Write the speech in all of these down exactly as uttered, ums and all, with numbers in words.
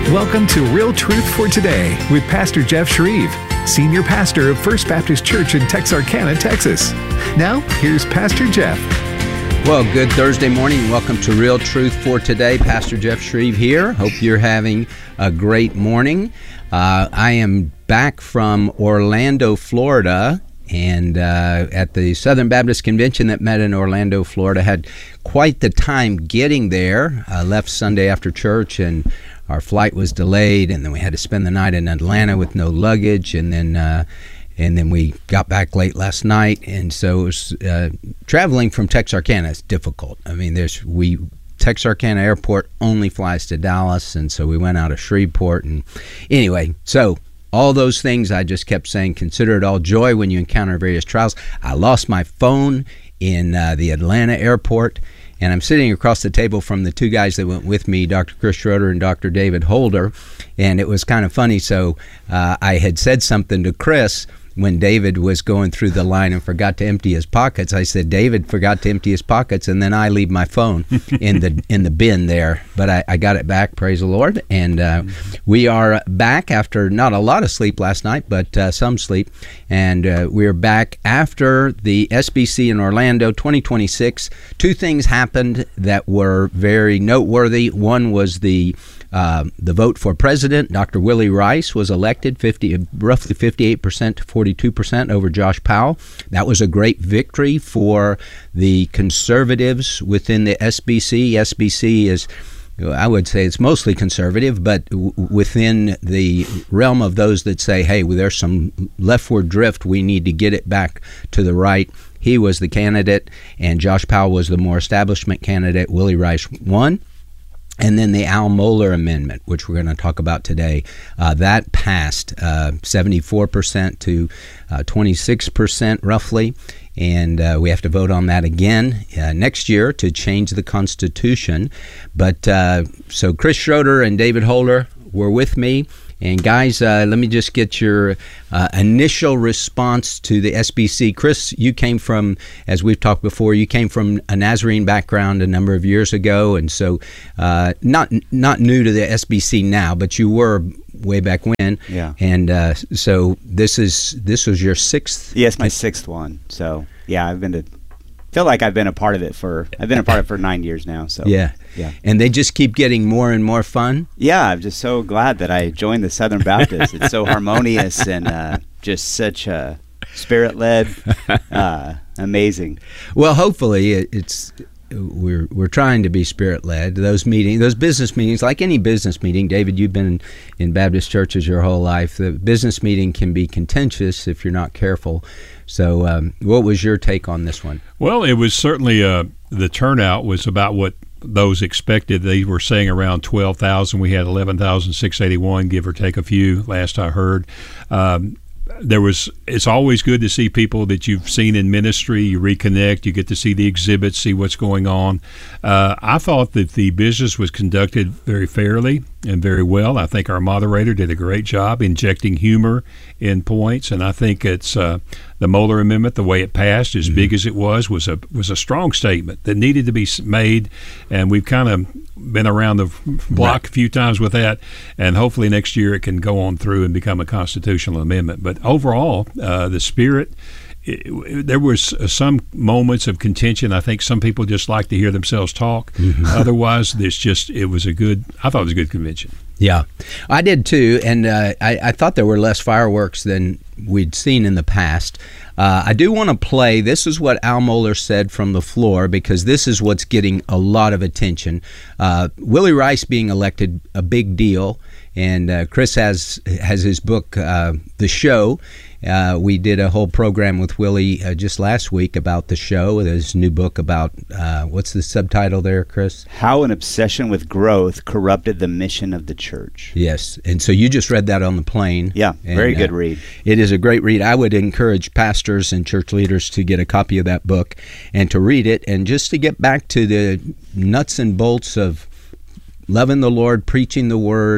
Welcome to Real Truth for Today with Pastor Jeff Shreve, Senior Pastor of First Baptist Church in Texarkana, Texas. Now, here's Pastor Jeff. Well, good Thursday morning. Welcome to Real Truth for Today. Pastor Jeff Shreve here. Hope you're having a great morning. Uh, I am back from Orlando, Florida, and uh, at the Southern Baptist Convention that met in Orlando, Florida. Had quite the time getting there. I left Sunday after church, and our flight was delayed, and then we had to spend the night in Atlanta with no luggage, and then uh, and then we got back late last night, and so it was, uh, traveling from Texarkana is difficult. I mean, there's we Texarkana Airport only flies to Dallas, and so we went out of Shreveport, and anyway, so all those things I just kept saying, consider it all joy when you encounter various trials. I lost my phone in uh, the Atlanta airport, and I'm sitting across the table from the two guys that went with me, Doctor Chris Schroeder and Doctor David Holder, and it was kind of funny. So uh, I had said something to Chris when David was going through the line and forgot to empty his pockets. I said, David forgot to empty his pockets, and then I leave my phone in the in the bin there. But I, I got it back, praise the Lord. And uh, we are back after not a lot of sleep last night, but uh, some sleep. And uh, we're back after the S B C in Orlando twenty twenty-six. Two things happened that were very noteworthy. One was the Uh, the vote for president. Doctor Willie Rice was elected fifty, roughly fifty-eight percent to forty-two percent over Josh Powell. That was a great victory for the conservatives within the S B C. S B C is, I would say it's mostly conservative, but w- within the realm of those that say, hey, well, there's some leftward drift, we need to get it back to the right. He was the candidate, and Josh Powell was the more establishment candidate. Willie Rice won. And then the Al Mohler Amendment, which we're going to talk about today, uh, that passed uh, seventy-four percent to uh, twenty-six percent roughly. And uh, we have to vote on that again uh, next year to change the Constitution. But uh, so Chris Schroeder and David Holder were with me. And guys, uh, let me just get your uh, initial response to the S B C. Chris, you came from, as we've talked before, you came from a Nazarene background a number of years ago, and so uh, not not new to the S B C now, but you were way back when. Yeah. And uh, so this is this was your sixth. Yes, my sixth one. So yeah, I've been to. Feel like I've been a part of it for I've been a part of it for nine years now. So yeah, yeah, and they just keep getting more and more fun. Yeah, I'm just so glad that I joined the Southern Baptist. It's so harmonious and uh, just such a spirit-led, uh, amazing. Well, hopefully it, it's. We're we're trying to be spirit-led. Those meetings, those business meetings, like any business meeting, David, you've been in, in Baptist churches your whole life. The business meeting can be contentious if you're not careful. So um, what was your take on this one? Well, it was certainly, uh, the turnout was about what those expected. They were saying around twelve thousand. We had eleven thousand six hundred eighty-one, give or take a few, last I heard. Um, There was. It's always good to see people that you've seen in ministry. You reconnect. You get to see the exhibits, see what's going on. Uh, I thought that the business was conducted very fairly and very well. I think our moderator did a great job injecting humor in points, and I think it's uh, the Mohler Amendment, the way it passed, as mm-hmm. big as it was, was a was a strong statement that needed to be made, and we've kind of been around the block right. a few times with that, and hopefully next year it can go on through and become a constitutional amendment. But overall, uh, the spirit, it, it, there was uh, some moments of contention. I think some people just like to hear themselves talk. Mm-hmm. Otherwise, there's just it was a good. I thought it was a good convention. Yeah, I did too, and uh, I, I thought there were less fireworks than we'd seen in the past. Uh, I do want to play, this is what Al Mohler said from the floor, because this is what's getting a lot of attention. Uh, Willie Rice being elected, a big deal, and uh, Chris has has his book, uh, The Show. Uh, we did a whole program with Willie uh, just last week about the show, his new book about, uh, what's the subtitle there, Chris? How an Obsession with Growth Corrupted the Mission of the Church. Yes, and so you just read that on the plane. Yeah, and, very good uh, read. It is a great read. I would encourage pastors and church leaders to get a copy of that book and to read it, and just to get back to the nuts and bolts of loving the Lord, preaching the Word,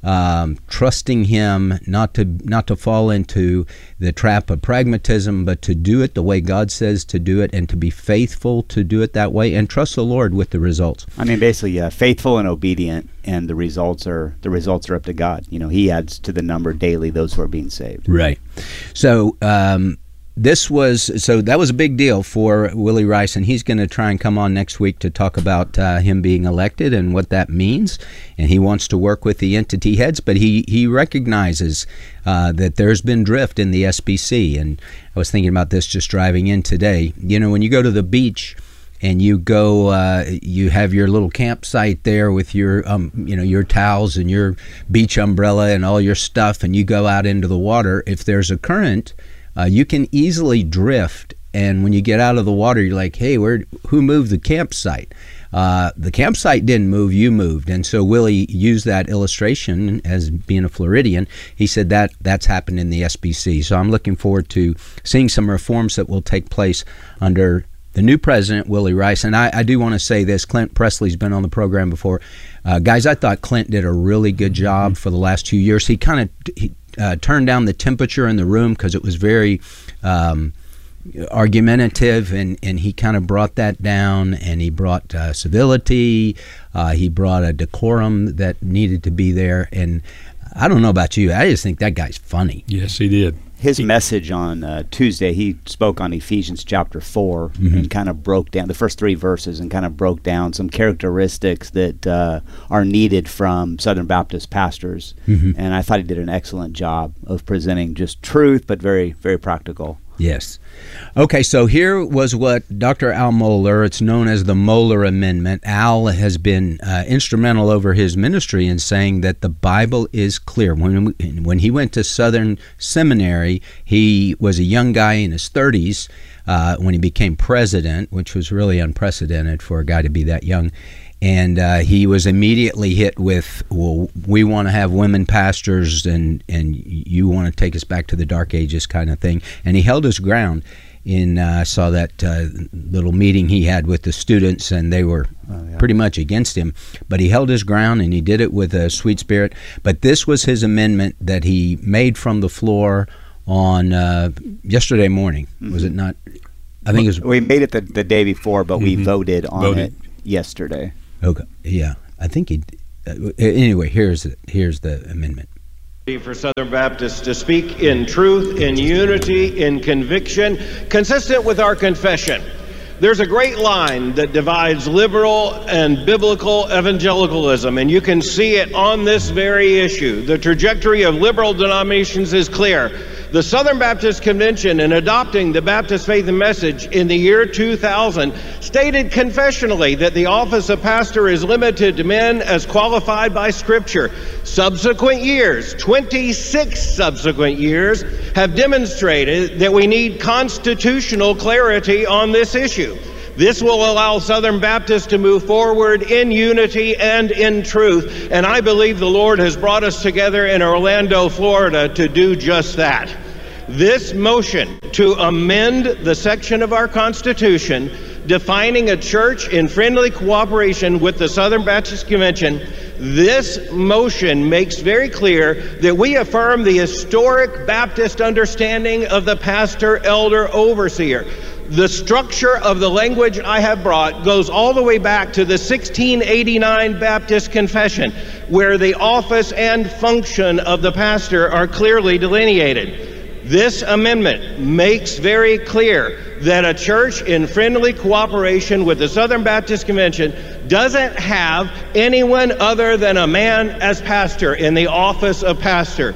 um, trusting Him, not to not to fall into the trap of pragmatism, but to do it the way God says to do it, and to be faithful to do it that way, and trust the Lord with the results. I mean, basically, yeah, faithful and obedient, and the results are the results are up to God. You know, He adds to the number daily those who are being saved. Right. So. Um, This was so that was a big deal for Willie Rice, and he's going to try and come on next week to talk about uh, him being elected and what that means. And he wants to work with the entity heads, but he he recognizes uh, that there's been drift in the S B C. And I was thinking about this just driving in today. You know, when you go to the beach and you go, uh, you have your little campsite there with your, um, you know, your towels and your beach umbrella and all your stuff, and you go out into the water. If there's a current, Uh, you can easily drift, and when you get out of the water, you're like, hey, where? Who moved the campsite? Uh, the campsite didn't move, you moved. And so Willie used that illustration as being a Floridian. He said that that's happened in the S B C. So I'm looking forward to seeing some reforms that will take place under the new president, Willie Rice. And I, I do want to say this, Clint Presley's been on the program before. Uh, guys, I thought Clint did a really good job for the last two years. He kind of he, uh, turned down the temperature in the room because it was very um, argumentative, and, and he kind of brought that down, and he brought uh, civility. Uh, he brought a decorum that needed to be there. And I don't know about you, I just think that guy's funny. Yes, he did. His message on uh, Tuesday, he spoke on Ephesians chapter four mm-hmm. and kind of broke down the first three verses and kind of broke down some characteristics that uh, are needed from Southern Baptist pastors. Mm-hmm. And I thought he did an excellent job of presenting just truth, but very, very practical. Yes. Okay, so here was what Doctor Al Mohler, it's known as the Mohler Amendment. Al has been uh, instrumental over his ministry in saying that the Bible is clear. When, when he went to Southern Seminary, he was a young guy in his thirties uh, when he became president, which was really unprecedented for a guy to be that young. And uh, he was immediately hit with, well, we want to have women pastors, and, and you want to take us back to the Dark Ages kind of thing. And he held his ground. In I uh, saw that uh, little meeting he had with the students, and they were oh, yeah. pretty much against him. But he held his ground, and he did it with a sweet spirit. But this was his amendment that he made from the floor on uh, yesterday morning. Mm-hmm. Was it not? I think it was. We made it the, the day before, but mm-hmm. we voted on voted. it yesterday. Okay. Yeah, I think he. Uh, anyway, here's it. Here's the amendment. For Southern Baptists to speak in truth, in unity, in conviction, consistent with our confession. There's a great line that divides liberal and biblical evangelicalism, and you can see it on this very issue. The trajectory of liberal denominations is clear. The Southern Baptist Convention, in adopting the Baptist Faith and Message in the year two thousand, stated confessionally that the office of pastor is limited to men as qualified by Scripture. Subsequent years, twenty-six subsequent years, have demonstrated that we need constitutional clarity on this issue. This will allow Southern Baptists to move forward in unity and in truth, and I believe the Lord has brought us together in Orlando, Florida, to do just that. This motion to amend the section of our Constitution defining a church in friendly cooperation with the Southern Baptist Convention, this motion makes very clear that we affirm the historic Baptist understanding of the pastor, elder, overseer. The structure of the language I have brought goes all the way back to the sixteen eighty-nine Baptist Confession, where the office and function of the pastor are clearly delineated. This amendment makes very clear that a church in friendly cooperation with the Southern Baptist Convention doesn't have anyone other than a man as pastor in the office of pastor,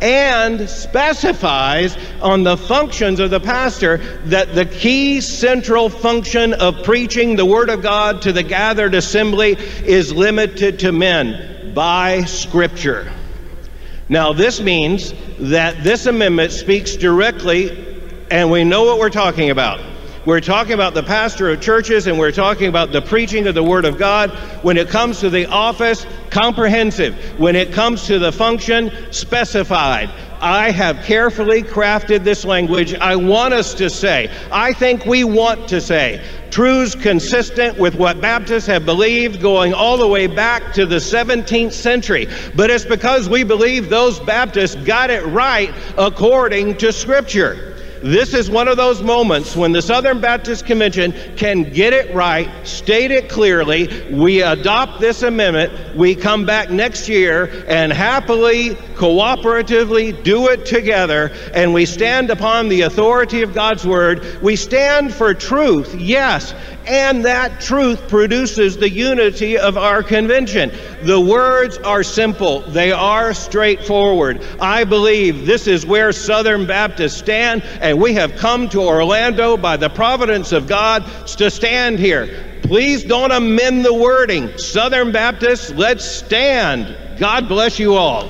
and specifies on the functions of the pastor that the key central function of preaching the Word of God to the gathered assembly is limited to men by Scripture. Now, this means that this amendment speaks directly, and we know what we're talking about, We're talking about the pastor of churches, and we're talking about the preaching of the Word of God. When it comes to the office, comprehensive. When it comes to the function, specified. I have carefully crafted this language. I want us to say, I think we want to say, truths consistent with what Baptists have believed going all the way back to the seventeenth century. But it's because we believe those Baptists got it right according to Scripture. This is one of those moments when the Southern Baptist Convention can get it right, state it clearly, we adopt this amendment, we come back next year and happily, cooperatively do it together, and we stand upon the authority of God's Word. We stand for truth, yes, and that truth produces the unity of our convention. The words are simple. They are straightforward. I believe this is where Southern Baptists stand, and we have come to Orlando by the providence of God to stand here. Please don't amend the wording. Southern Baptists, let's stand. God bless you all.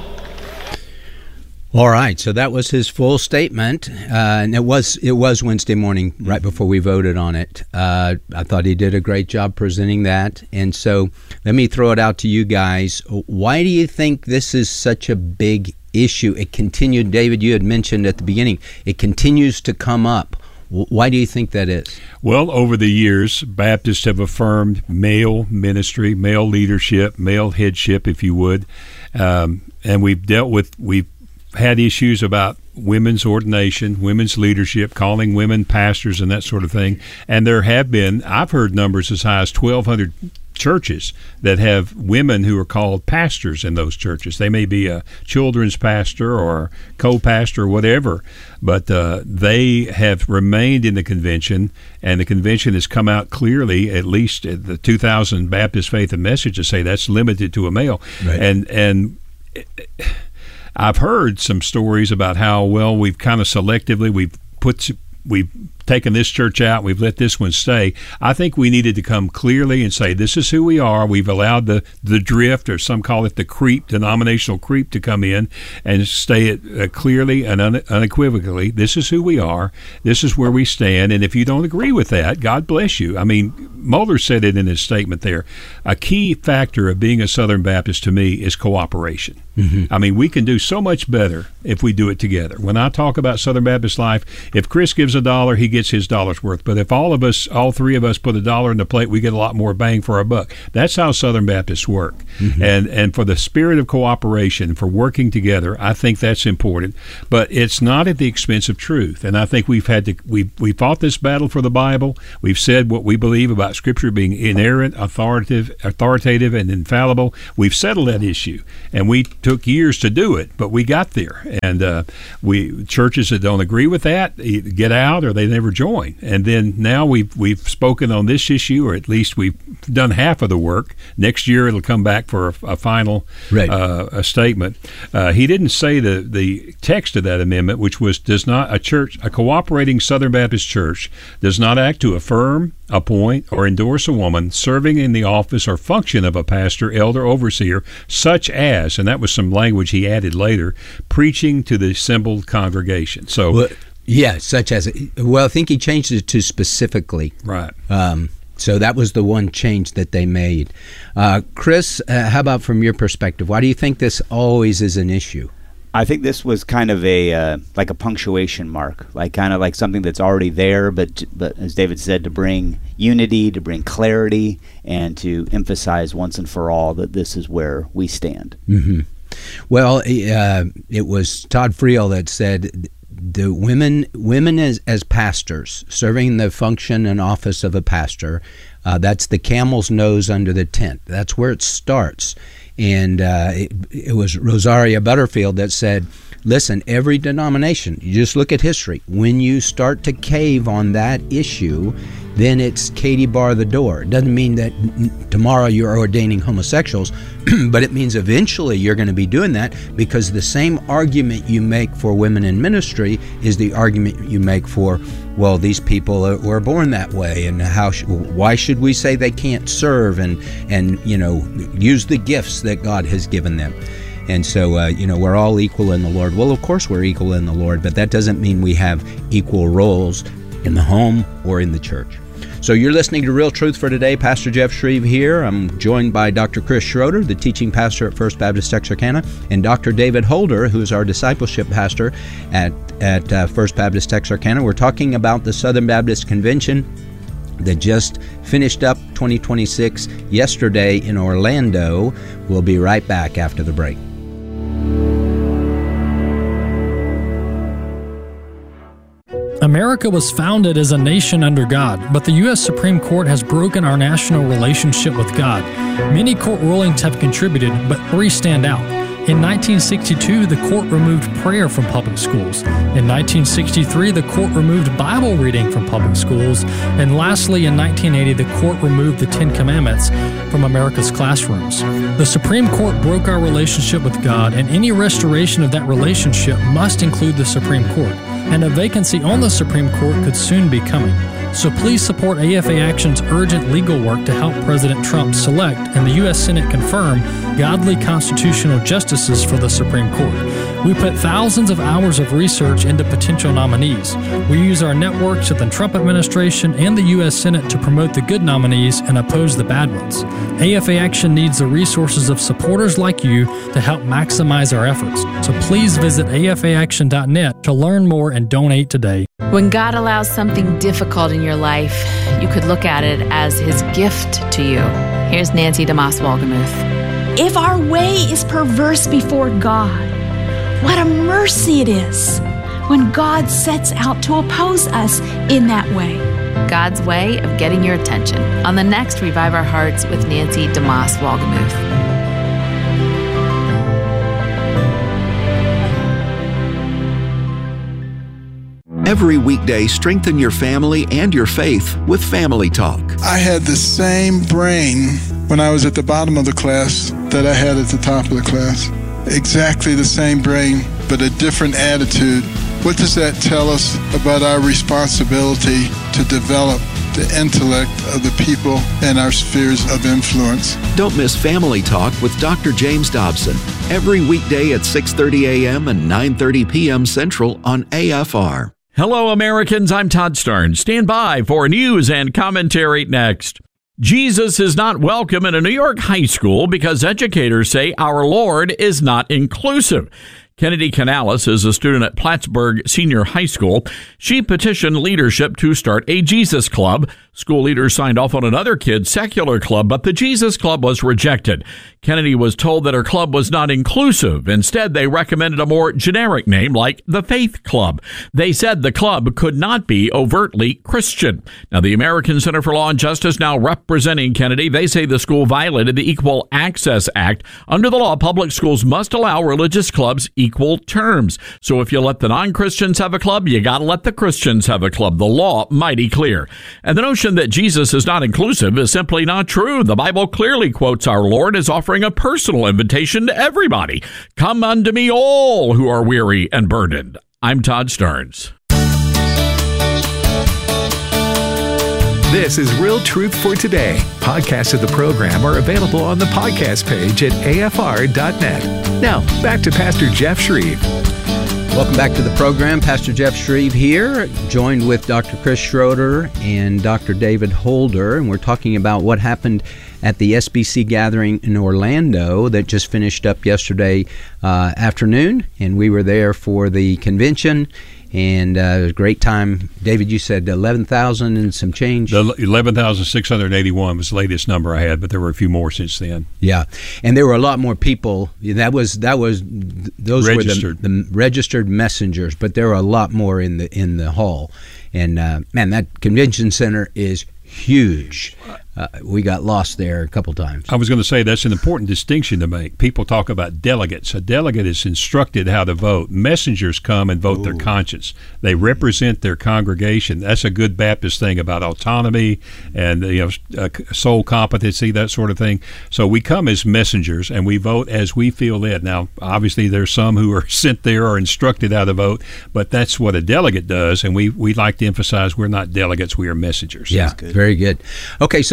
All right, so that was his full statement, uh, and it was it was Wednesday morning, right before we voted on it. Uh, I thought he did a great job presenting that, and so let me throw it out to you guys. Why do you think this is such a big issue? It continued, David, you had mentioned at the beginning, it continues to come up. Why do you think that is? Well, over the years, Baptists have affirmed male ministry, male leadership, male headship, if you would, um, and we've dealt with, we've had issues about women's ordination, women's leadership, calling women pastors and that sort of thing. And there have been, I've heard numbers as high as twelve hundred churches that have women who are called pastors in those churches. They may be a children's pastor or co-pastor or whatever, but uh, they have remained in the convention, and the convention has come out clearly, at least at the two thousand Baptist Faith and Message, to say that's limited to a male. Right. And, and it, I've heard some stories about how, well, we've kind of selectively, we've put, we've taken this church out, we've let this one stay. I think we needed to come clearly and say, this is who we are. We've allowed the, the drift, or some call it the creep, denominational creep, to come in and say it uh, clearly and un- unequivocally. This is who we are. This is where we stand. And if you don't agree with that, God bless you. I mean, Mulder said it in his statement there. A key factor of being a Southern Baptist to me is cooperation. Mm-hmm. I mean, we can do so much better if we do it together. When I talk about Southern Baptist life, if Chris gives a dollar, he gets his dollar's worth. But if all of us, all three of us, put a dollar in the plate, we get a lot more bang for our buck. That's how Southern Baptists work. Mm-hmm. And and for the spirit of cooperation, for working together, I think that's important. But it's not at the expense of truth. And I think we've had to we we fought this battle for the Bible. We've said what we believe about Scripture being inerrant, authoritative, authoritative, and infallible. We've settled that issue, and we took years to do it, but we got there. And uh, we churches that don't agree with that get out, or they never join. And then now we've we've spoken on this issue, or at least we've done half of the work. Next year it'll come back for a, a final right. uh, a statement. Uh, he didn't say the the text of that amendment, which was does not a church a cooperating Southern Baptist church does not act to affirm, appoint, or endorse a woman serving in the office or function of a pastor, elder, overseer, such as, and that was some language he added later, preaching to the assembled congregation. So, well, yeah, such as, well, I think he changed it to specifically. Right. Um, so that was the one change that they made. Uh, Chris, uh, how about from your perspective? Why do you think this always is an issue? I think this was kind of a uh, like a punctuation mark, like kind of like something that's already there, but but as David said, to bring unity, to bring clarity, and to emphasize once and for all that this is where we stand. Mm-hmm. Well, uh, it was Todd Friel that said the women women as, as pastors, serving the function and office of a pastor, uh, that's the camel's nose under the tent. That's where it starts. And uh, it, it was Rosaria Butterfield that said, listen, every denomination, you just look at history, when you start to cave on that issue, then it's Katie bar the door. It doesn't mean that tomorrow you're ordaining homosexuals, but it means eventually you're going to be doing that, because the same argument you make for women in ministry is the argument you make for, well, these people were born that way, and how sh- why should we say they can't serve and, and you know, use the gifts that God has given them? And so, uh, you know, we're all equal in the Lord. Well, of course we're equal in the Lord, but that doesn't mean we have equal roles. in the home or in the church. So you're listening to Real Truth for Today. Pastor Jeff Shreve here. I'm joined by Doctor Chris Schroeder, the teaching pastor at First Baptist Texarkana, and Doctor David Holder, who's our discipleship pastor at, at uh, First Baptist Texarkana. We're talking about the Southern Baptist Convention that just finished up twenty twenty-six yesterday in Orlando. We'll be right back after the break. America was founded as a nation under God, but the U S Supreme Court has broken our national relationship with God. Many court rulings have contributed, but three stand out. In nineteen sixty-two, the court removed prayer from public schools. In nineteen sixty-three, the court removed Bible reading from public schools. And lastly, in nineteen eighty, the court removed the Ten Commandments from America's classrooms. The Supreme Court broke our relationship with God, and any restoration of that relationship must include the Supreme Court. And a vacancy on the Supreme Court could soon be coming. So please support A F A Action's urgent legal work to help President Trump select and the U S Senate confirm godly constitutional justices for the Supreme Court. We put thousands of hours of research into potential nominees. We use our networks at the Trump administration and the U S Senate to promote the good nominees and oppose the bad ones. A F A Action needs the resources of supporters like you to help maximize our efforts. So please visit A F A action dot net to learn more and donate today. When God allows something difficult in your life, you could look at it as His gift to you. Here's Nancy DeMoss Wolgemuth. If our way is perverse before God, what a mercy it is when God sets out to oppose us in that way. God's way of getting your attention on the next Revive Our Hearts with Nancy DeMoss Wolgemuth. Every weekday, strengthen your family and your faith with Family Talk. I had the same brain when I was at the bottom of the class that I had at the top of the class. Exactly the same brain, but a different attitude. What does that tell us about our responsibility to develop the intellect of the people in our spheres of influence? Don't miss Family Talk with Doctor James Dobson every weekday at six thirty a.m. and nine thirty p.m. Central on A F R. Hello, Americans. I'm Todd Starnes. Stand by for news and commentary next. Jesus is not welcome in a New York high school because educators say our Lord is not inclusive. Kennedy Canales is a student at Plattsburgh Senior High School. She petitioned leadership to start a Jesus Club. School leaders signed off on another kid's secular club, but the Jesus Club was rejected. Kennedy was told that her club was not inclusive. Instead, they recommended a more generic name like the Faith Club. They said the club could not be overtly Christian. Now, the American Center for Law and Justice now representing Kennedy. They say the school violated the Equal Access Act. Under the law, public schools must allow religious clubs equal terms. So if you let the non-Christians have a club, you got to let the Christians have a club. The law mighty clear. And the notion that Jesus is not inclusive is simply not true. The Bible clearly quotes our Lord as offering a personal invitation to everybody. Come unto me all who are weary and burdened. I'm Todd Starnes. This is Real Truth for Today. Podcasts of the program are available on the podcast page at A F R dot net. Now, back to Pastor Jeff Shreve. Welcome back to the program. Pastor Jeff Shreve here, joined with Doctor Chris Schroeder and Doctor David Holder, and we're talking about what happened at the S B C gathering in Orlando that just finished up yesterday uh, afternoon, and we were there for the convention. And uh, it was a great time. David, you said eleven thousand and some change? The eleven thousand six hundred eighty-one was the latest number I had, but there were a few more since then. Yeah, and there were a lot more people. That was that was those registered. were the, the registered messengers, but there were a lot more in the in the hall. And uh, man, that convention center is huge. Uh, we got lost there a couple times. I was going to say that's an important distinction to make. People talk about delegates. A delegate is instructed how to vote. Messengers come and vote Ooh. their conscience. They represent their congregation. That's a good Baptist thing about autonomy and you know uh, soul competency, that sort of thing. So we come as messengers and we vote as we feel led. Now, obviously, there's some who are sent there or instructed how to vote, but that's what a delegate does. And we we like to emphasize we're not delegates; we are messengers. Yeah, good. Very good. Okay, so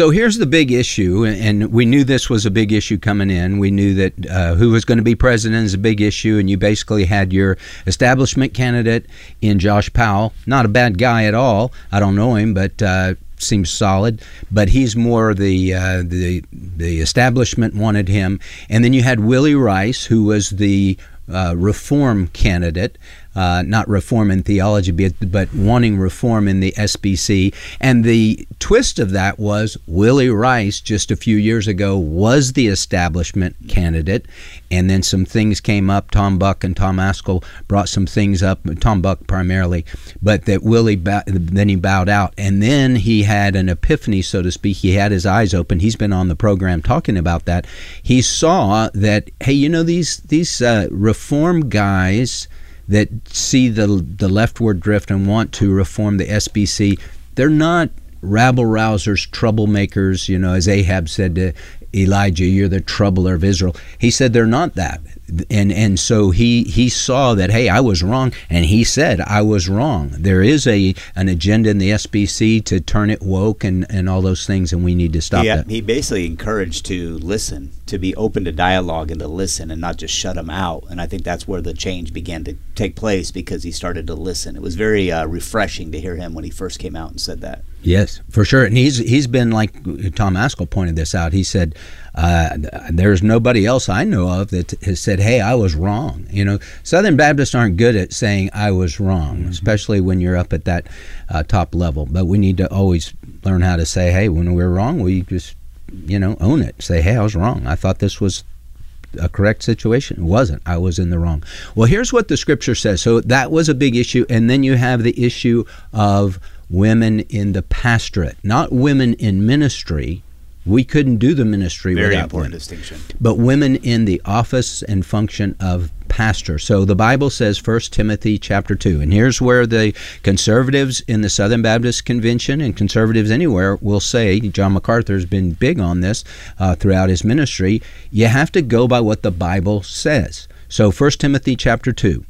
So here's the big issue, and we knew this was a big issue coming in. We knew that uh, who was going to be president is a big issue, and you basically had your establishment candidate in Josh Powell. Not a bad guy at all. I don't know him, but uh, seems solid. But he's more the uh, the the establishment wanted him, and then you had Willie Rice, who was the uh, reform candidate. Uh, not reform in theology, but, but wanting reform in the S B C. And the twist of that was Willie Rice, just a few years ago, was the establishment candidate. And then some things came up. Tom Buck and Tom Askell brought some things up, Tom Buck primarily, but that Willie, ba- then he bowed out. And then he had an epiphany, so to speak. He had his eyes open. He's been on the program talking about that. He saw that, hey, you know, these, these uh, reform guys that see the the leftward drift and want to reform the S B C, they're not rabble-rousers, troublemakers, you know, as Ahab said to Elijah, you're the troubler of Israel. He said they're not that. And and so he, he saw that, hey, I was wrong, and he said I was wrong. There is a an agenda in the S B C to turn it woke and, and all those things, and we need to stop yeah, that. He basically encouraged to listen, to be open to dialogue and to listen and not just shut them out. And I think that's where the change began to take place, because he started to listen. It was very uh, refreshing to hear him when he first came out and said that. Yes, for sure. And he's he's been, like Tom Askell pointed this out, he said, uh, there's nobody else I know of that has said, hey, I was wrong. You know, Southern Baptists aren't good at saying I was wrong, mm-hmm. especially when you're up at that uh, top level. But we need to always learn how to say, hey, when we're wrong, we just, you know, own it. Say, hey, I was wrong. I thought this was a correct situation. It wasn't. I was in the wrong. Well, here's what the scripture says. So that was a big issue. And then you have the issue of women in the pastorate, not women in ministry. We couldn't do the ministry Very without important women. distinction. But women in the office and function of pastor. So the Bible says First Timothy chapter two, and here's where the conservatives in the Southern Baptist Convention and conservatives anywhere will say, John MacArthur's been big on this uh, throughout his ministry, you have to go by what the Bible says. So First Timothy chapter two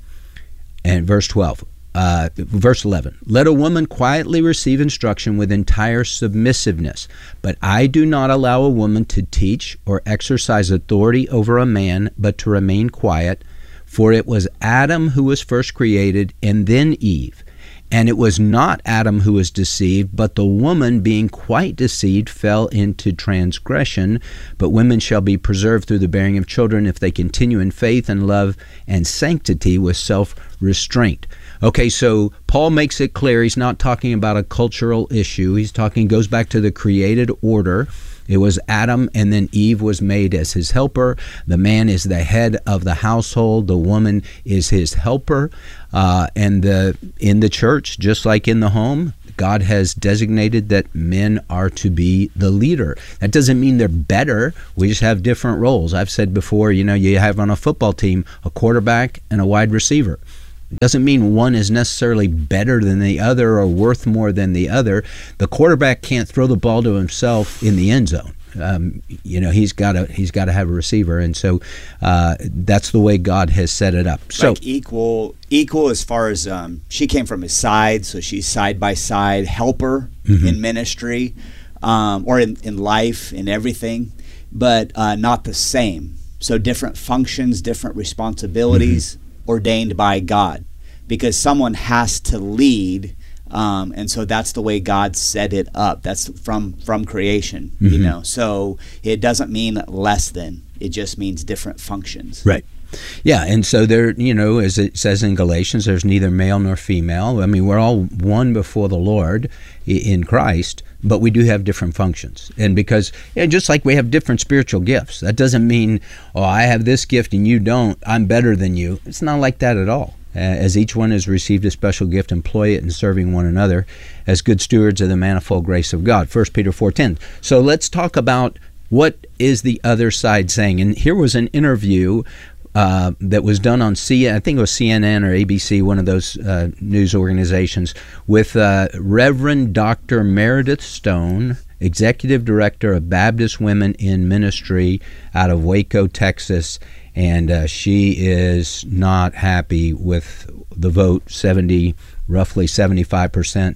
and verse twelve. Uh, verse eleven, let a woman quietly receive instruction with entire submissiveness, but I do not allow a woman to teach or exercise authority over a man, but to remain quiet, for it was Adam who was first created, and then Eve. And it was not Adam who was deceived, but the woman, being quite deceived, fell into transgression. But women shall be preserved through the bearing of children if they continue in faith and love and sanctity with self-restraint. Okay, so Paul makes it clear he's not talking about a cultural issue. He's talking, goes back to the created order. It was Adam, and then Eve was made as his helper. The man is the head of the household. The woman is his helper. Uh, and the, in the church, just like in the home, God has designated that men are to be the leader. That doesn't mean they're better. We just have different roles. I've said before, you know, you have on a football team a quarterback and a wide receiver. It doesn't mean one is necessarily better than the other or worth more than the other. The quarterback can't throw the ball to himself in the end zone. Um, you know, he's got to he's got to have a receiver, and so uh, that's the way God has set it up. So like equal, equal as far as um, she came from his side, so she's side by side helper mm-hmm. in ministry um, or in, in life, in everything, but uh, not the same. So different functions, different responsibilities. Mm-hmm. ordained by God, because someone has to lead, um, and so that's the way God set it up. That's from from creation, mm-hmm. you know. So it doesn't mean less than; it just means different functions. Right. Yeah, and so there, you know, as it says in Galatians, there's neither male nor female. I mean, we're all one before the Lord in Christ, but we do have different functions. And because, you know, just like we have different spiritual gifts, that doesn't mean, oh, I have this gift and you don't, I'm better than you. It's not like that at all. Uh, as each one has received a special gift, employ it in serving one another as good stewards of the manifold grace of God. First Peter four ten. So let's talk about what is the other side saying. And here was an interview Uh, that was done on C, I think it was C N N or A B C, one of those uh, news organizations, with uh, Reverend Doctor Meredith Stone, Executive Director of Baptist Women in Ministry out of Waco, Texas, and uh, she is not happy with the vote. seventy, roughly seventy-five percent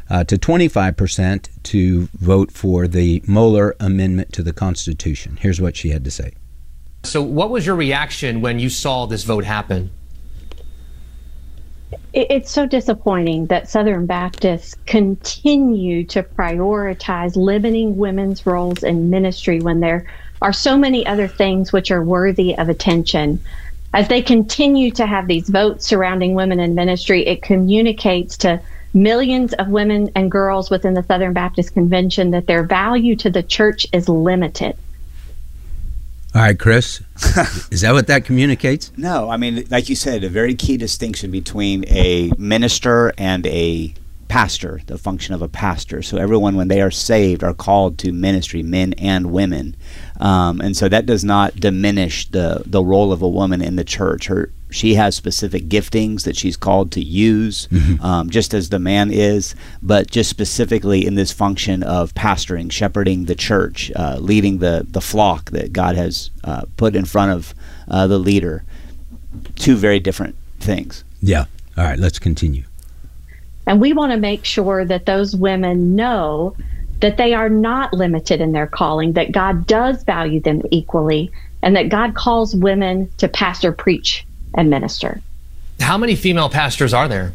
uh, to twenty-five percent to vote for the Moeller Amendment to the Constitution. Here's what she had to say. So what was your reaction when you saw this vote happen? It's so disappointing that Southern Baptists continue to prioritize limiting women's roles in ministry when there are so many other things which are worthy of attention. As they continue to have these votes surrounding women in ministry, it communicates to millions of women and girls within the Southern Baptist Convention that their value to the church is limited. All right, Chris, is that what that communicates? No, I mean, like you said, a very key distinction between a minister and a pastor, the function of a pastor. So everyone, when they are saved, are called to ministry, men and women. Um, and so that does not diminish the, the role of a woman in the church. Her She has specific giftings that she's called to use, mm-hmm. um, just as the man is, but just specifically in this function of pastoring, shepherding the church, uh, leading the, the flock that God has uh, put in front of uh, the leader. Two very different things. Yeah. All right, let's continue. And we want to make sure that those women know that they are not limited in their calling, that God does value them equally, and that God calls women to pastor, preach, and minister. How many female pastors are there?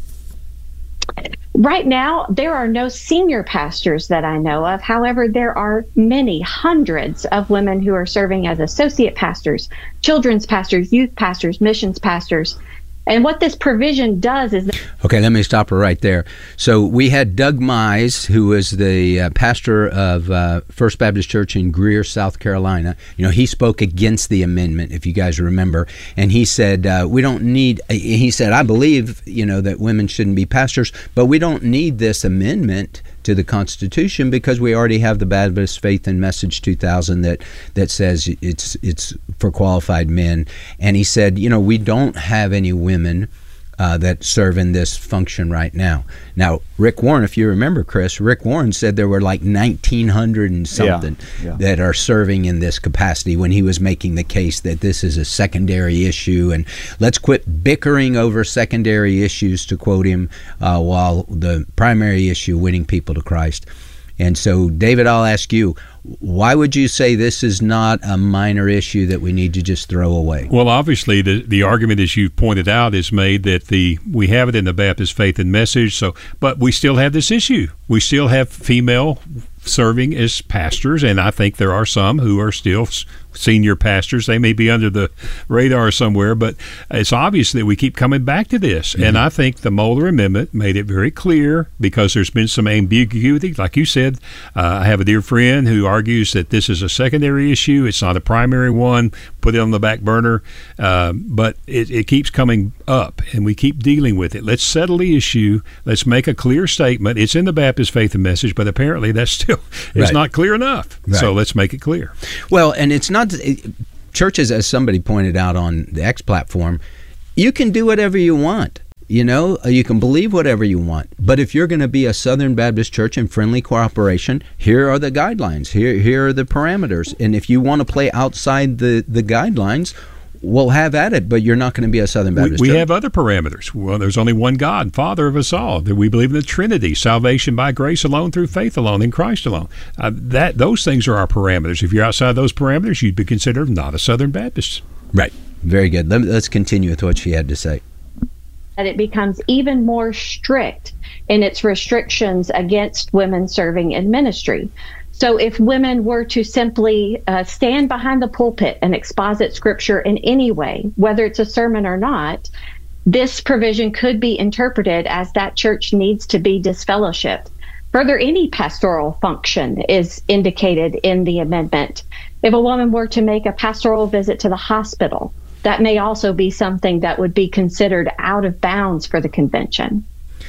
Right now, there are no senior pastors that I know of. However, there are many, hundreds of women who are serving as associate pastors, children's pastors, youth pastors, missions pastors. And what this provision does is... Okay, let me stop her right there. So we had Doug Mize, who is the uh, pastor of uh, First Baptist Church in Greer, South Carolina. You know, he spoke against the amendment, if you guys remember. And he said, uh, we don't need... He said, I believe, you know, that women shouldn't be pastors, but we don't need this amendment to the Constitution because we already have the Baptist Faith and Message two thousand that that says it's it's for qualified men. And he said, you know, we don't have any women uh, that serve in this function right now. Now, Rick Warren, if you remember, Chris, Rick Warren said there were like nineteen hundred and something yeah, yeah. that are serving in this capacity when he was making the case that this is a secondary issue and let's quit bickering over secondary issues, to quote him, uh, while the primary issue, winning people to Christ. And so, David, I'll ask you, why would you say this is not a minor issue that we need to just throw away? Well, obviously, the the argument, as you pointed out, is made that the we have it in the Baptist Faith and Message. So, but we still have this issue. We still have female serving as pastors, and I think there are some who are still senior pastors. They may be under the radar somewhere, but it's obvious that we keep coming back to this. Mm-hmm. And I think the Moeller Amendment made it very clear, because there's been some ambiguity. Like you said, uh, I have a dear friend who argues that this is a secondary issue. It's not a primary one. Put it on the back burner. Uh, but it, it keeps coming up, and we keep dealing with it. Let's settle the issue. Let's make a clear statement. It's in the Baptist Faith and Message, but apparently that's still it's right. not clear enough. Right. So let's make it clear. Well, and it's not churches, as somebody pointed out on the X platform, you can do whatever you want. You know, you can believe whatever you want. But if you're going to be a Southern Baptist church in friendly cooperation, here are the guidelines. Here here are the parameters. And if you want to play outside the, the guidelines, we'll have at it, but you're not going to be a Southern Baptist we, we church. have other parameters. Well, there's only one God, Father of us all. That we believe in the Trinity, salvation by grace alone, through faith alone, in Christ alone. Uh, that those things are our parameters. If you're outside those parameters, you'd be considered not a Southern Baptist. Right. Very good. Let, let's continue with what she had to say. That it becomes even more strict in its restrictions against women serving in ministry. So if women were to simply uh, stand behind the pulpit and exposit scripture in any way, whether it's a sermon or not, this provision could be interpreted as that church needs to be disfellowshipped. Further, any pastoral function is indicated in the amendment. If a woman were to make a pastoral visit to the hospital, that may also be something that would be considered out of bounds for the convention.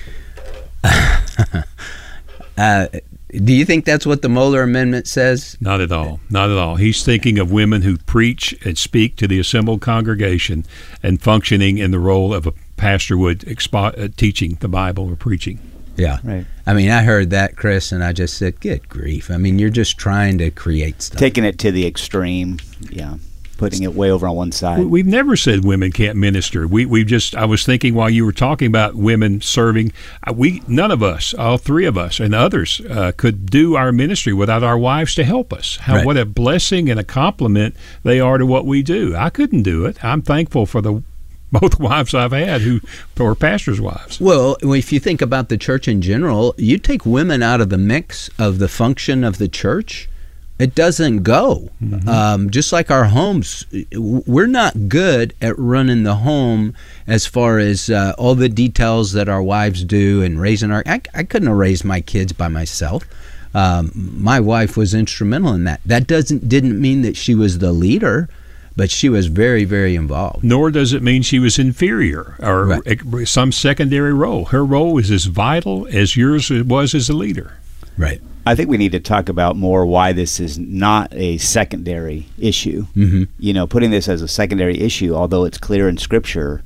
uh, do you think that's what the Moeller Amendment says? Not at all. Not at all. He's thinking of women who preach and speak to the assembled congregation and functioning in the role of a pastor would expo- uh, teaching the Bible or preaching. Yeah. Right. I mean, I heard that, Chris, and I just said, good grief. I mean, you're just trying to create stuff. Taking it to the extreme, yeah. putting it way over on one side. We- We've never said women can't minister. We we just I was thinking while you were talking about women serving, uh, we none of us, all three of us and others, uh, could do our ministry without our wives to help us. How Right. what a blessing and a compliment they are to what we do. I couldn't do it. I'm thankful for the both wives I've had who were pastors' wives. Well, if you think about the church in general, you take women out of the mix of the function of the church, it doesn't go. Mm-hmm. Um, just like our homes, we're not good at running the home as far as uh, all the details that our wives do and raising our. I, I couldn't have raised my kids by myself. Um, my wife was instrumental in that. That doesn't didn't mean that she was the leader, but she was very, very involved. Nor does it mean she was inferior or Right. some secondary role. Her role was as vital as yours was as a leader. Right. I think we need to talk about more why this is not a secondary issue. Mm-hmm. You know, putting this as a secondary issue, although it's clear in Scripture,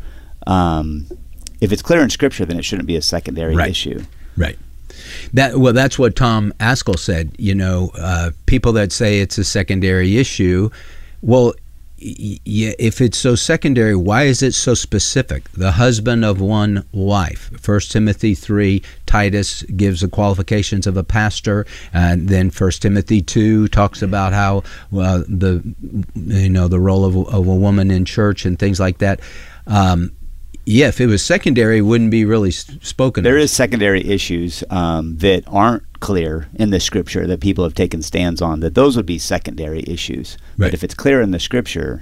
um, if it's clear in Scripture, then it shouldn't be a secondary Right. issue. Right. That well, that's what Tom Askell said. You know, uh, people that say it's a secondary issue, well, y- y- if it's so secondary, why is it so specific? The husband of one wife. First Timothy three, Titus gives the qualifications of a pastor, and then First Timothy two talks about how uh, the you know the role of, of a woman in church and things like that. Um, Yeah, if it was secondary, it wouldn't be really s- spoken There of. is secondary issues um, that aren't clear in the Scripture that people have taken stands on, that those would be secondary issues. Right. But if it's clear in the Scripture,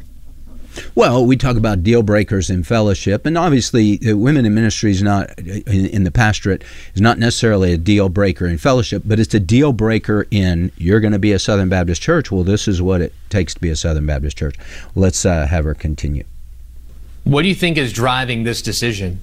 Well, we talk about deal breakers in fellowship, and obviously, uh, women in ministry is not in, in the pastorate is not necessarily a deal breaker in fellowship, but it's a deal breaker in you're going to be a Southern Baptist church. Well, this is what it takes to be a Southern Baptist church. Let's uh, have her continue. What do you think is driving this decision?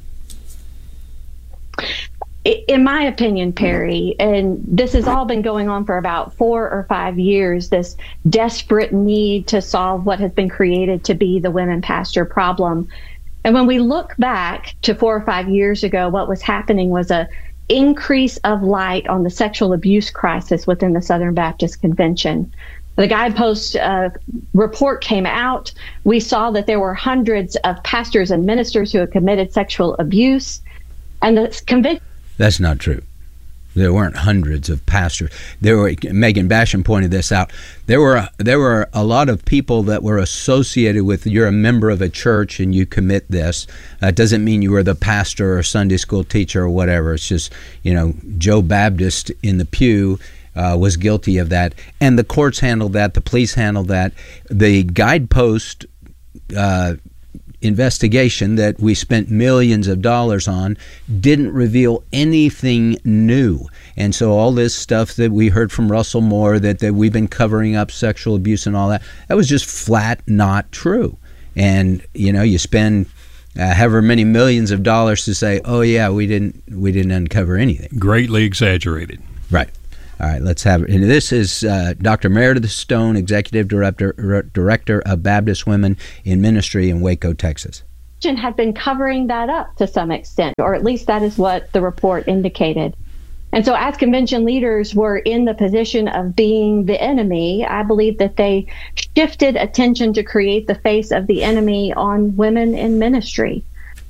In my opinion, Perry, and this has all been going on for about four or five years, this desperate need to solve what has been created to be the women pastor problem. And when we look back to four or five years ago, what was happening was a increase of light on the sexual abuse crisis within the Southern Baptist Convention. The Guidepost uh, report came out. We saw that there were hundreds of pastors and ministers who had committed sexual abuse. And the conviction. That's not true. There weren't hundreds of pastors. There were. Megan Basham pointed this out. There were there were a lot of people that were associated with. You're a member of a church and you commit this. That uh, doesn't mean you were the pastor or Sunday school teacher or whatever. It's just, you know, Joe Baptist in the pew uh, was guilty of that, and the courts handled that. The police handled that. The Guidepost Uh, investigation that we spent millions of dollars on didn't reveal anything new. And so all this stuff that we heard from Russell Moore that, that we've been covering up sexual abuse and all that, that was just flat not true. And, you know, you spend uh, however many millions of dollars to say, oh yeah, we didn't we didn't uncover anything. Greatly exaggerated. Right. All right, let's have it. And this is uh, Doctor Meredith Stone, Executive Director, Director of Baptist Women in Ministry in Waco, Texas. Had been covering that up to some extent, or at least that is what the report indicated. And so as convention leaders were in the position of being the enemy, I believe that they shifted attention to create the face of the enemy on women in ministry.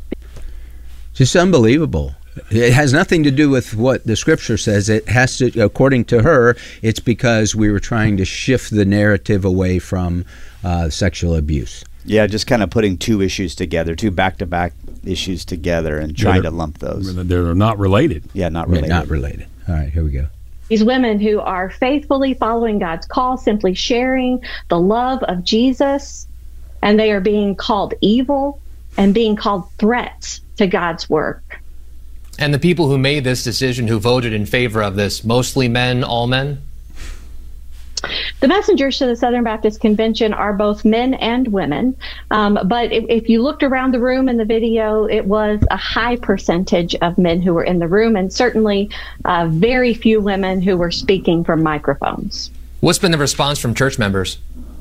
Just unbelievable. It has nothing to do with what the Scripture says. It has to, according to her, it's because we were trying to shift the narrative away from uh, sexual abuse. Yeah, just kind of putting two issues together, two back-to-back issues together and trying They're- to lump those. They're not related. Yeah, not Yeah, related. not related. All right, here we go. These women who are faithfully following God's call, simply sharing the love of Jesus, and they are being called evil and being called threats to God's work. And the people who made this decision, who voted in favor of this, mostly men, all men? The messengers to the Southern Baptist Convention are both men and women. Um, but if, if you looked around the room in the video, it was a high percentage of men who were in the room, and certainly uh, very few women who were speaking from microphones. What's been the response from church members?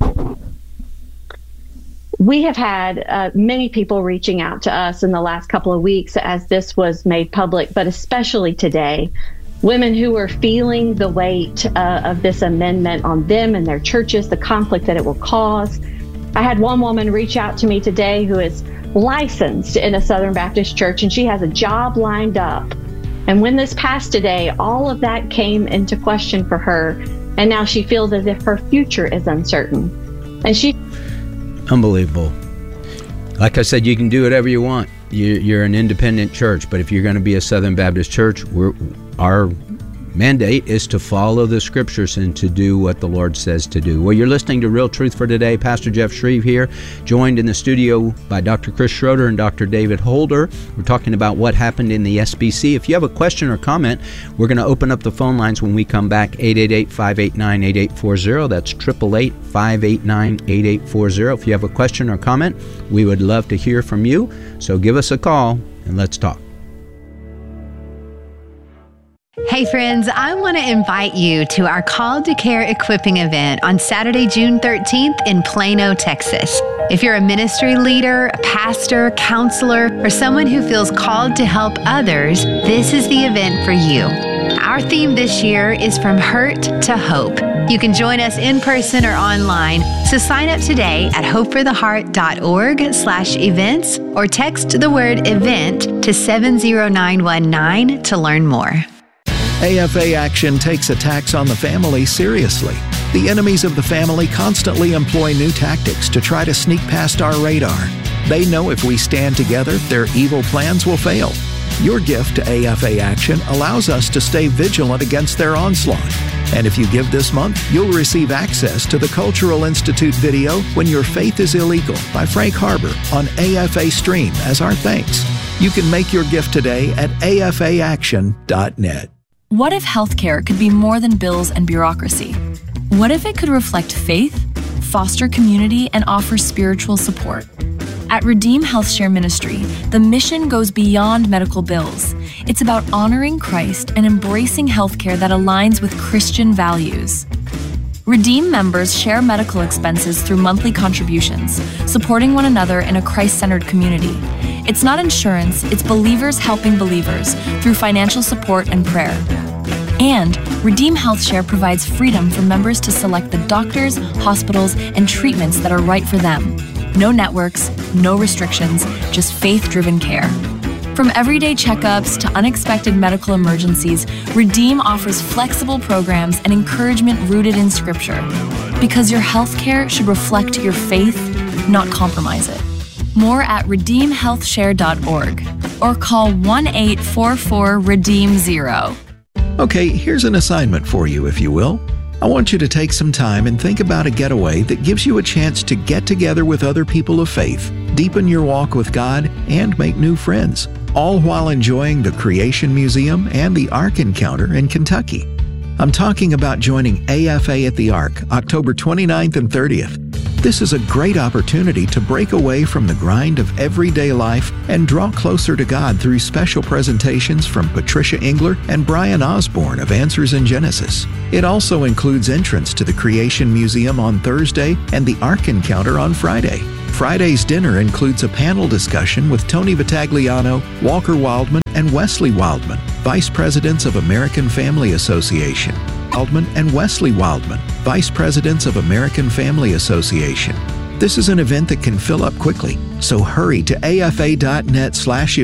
We have had uh, many people reaching out to us in the last couple of weeks as this was made public, but especially today. Women who are feeling the weight uh, of this amendment on them and their churches, the conflict that it will cause. I had one woman reach out to me today who is licensed in a Southern Baptist church, and she has a job lined up. And when this passed today, all of that came into question for her, and now she feels as if her future is uncertain. And she... Unbelievable. Like I said, you can do whatever you want. You, you're an independent church, but if you're going to be a Southern Baptist church, we're, our mandate is to follow the scriptures and to do what the Lord says to do. Well, you're listening to Real Truth for Today. Pastor Jeff Shreve here, joined in the studio by Doctor Chris Schroeder and Doctor David Holder. We're talking about what happened in the S B C. If you have a question or comment, we're going to open up the phone lines when we come back. eight eight eight, five eight nine, eight eight four zero. That's eight eight eight, five eight nine, eight eight four zero. If you have a question or comment, we would love to hear from you. So give us a call and let's talk. Hey friends, I want to invite you to our Call to Care equipping event on Saturday, June thirteenth in Plano, Texas. If you're a ministry leader, a pastor, counselor, or someone who feels called to help others, this is the event for you. Our theme this year is From Hurt to Hope. You can join us in person or online, so sign up today at hopefortheheart.org slash events or text the word event to seven zero nine one nine to learn more. A F A Action takes attacks on the family seriously. The enemies of the family constantly employ new tactics to try to sneak past our radar. They know if we stand together, their evil plans will fail. Your gift to A F A Action allows us to stay vigilant against their onslaught. And if you give this month, you'll receive access to the Cultural Institute video When Your Faith is Illegal by Frank Harbor on A F A Stream as our thanks. You can make your gift today at A F A action dot net. What if healthcare could be more than bills and bureaucracy? What if it could reflect faith, foster community, and offer spiritual support? At Redeem HealthShare Ministry, the mission goes beyond medical bills. It's about honoring Christ and embracing healthcare that aligns with Christian values. Redeem members share medical expenses through monthly contributions, supporting one another in a Christ-centered community. It's not insurance, it's believers helping believers through financial support and prayer. And Redeem HealthShare provides freedom for members to select the doctors, hospitals, and treatments that are right for them. No networks, no restrictions, just faith-driven care. From everyday checkups to unexpected medical emergencies, Redeem offers flexible programs and encouragement rooted in Scripture. Because your healthcare should reflect your faith, not compromise it. More at redeem health share dot org or call one eight four four redeem zero. Okay, here's an assignment for you, if you will. I want you to take some time and think about a getaway that gives you a chance to get together with other people of faith, deepen your walk with God, and make new friends, all while enjoying the Creation Museum and the Ark Encounter in Kentucky. I'm talking about joining A F A at the Ark, October twenty-ninth and thirtieth. This is a great opportunity to break away from the grind of everyday life and draw closer to God through special presentations from Patricia Engler and Brian Osborne of Answers in Genesis. It also includes entrance to the Creation Museum on Thursday and the Ark Encounter on Friday. Friday's dinner includes a panel discussion with Tony Vitagliano, Walker Wildman, and Wesley Wildman, Vice Presidents of American Family Association. Wildman and Wesley Wildman, Vice Presidents of American Family Association. This is an event that can fill up quickly, so hurry to A F A dot net slash